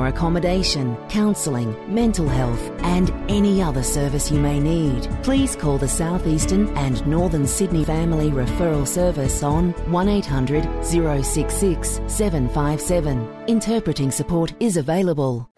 accommodation, counselling, mental health and any other service you may need. Please call the South Eastern and Northern Sydney Family Referral Service on 1800 066 757. Interpreting support is available.